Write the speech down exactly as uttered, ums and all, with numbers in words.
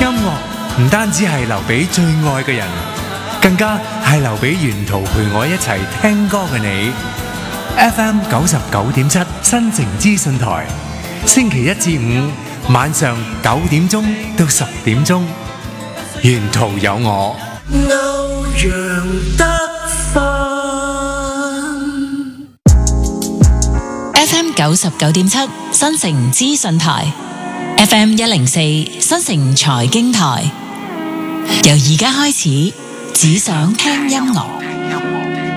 樂唔單止係留俾最愛嘅人，更加係留俾沿途陪我一齊聽歌嘅你。F M 九十九點七新城資訊台，星期一至五晚上九點鐘到十點鐘，沿途有我。 歐陽德 F M 九十九點七新城資訊台 ，F M 一零四新城財經台，由而家開始，只想聽音樂。